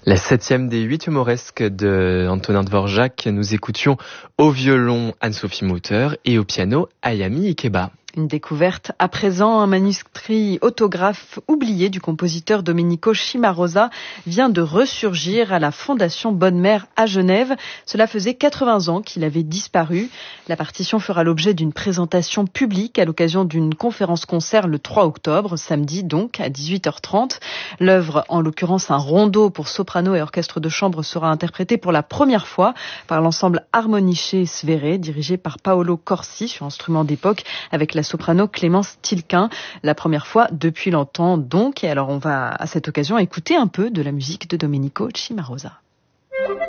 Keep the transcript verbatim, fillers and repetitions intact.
La septième des huit humoresques de Antonin Dvorak, nous écoutions au violon Anne-Sophie Mutter et au piano Ayami Ikeba. Une découverte à présent, un manuscrit autographe oublié du compositeur Domenico Cimarosa vient de ressurgir à la Fondation Bonne Mère à Genève. Cela faisait quatre-vingts ans qu'il avait disparu. La partition fera l'objet d'une présentation publique à l'occasion d'une conférence-concert le trois octobre, samedi donc, à dix-huit heures trente. L'œuvre, en l'occurrence un rondo pour soprano et orchestre de chambre, sera interprétée pour la première fois par l'ensemble Harmonische Sverre, dirigé par Paolo Corsi sur instrument d'époque, avec la soprano Clémence Tilquin, la première fois depuis longtemps donc. Et alors on va à cette occasion écouter un peu de la musique de Domenico Cimarosa.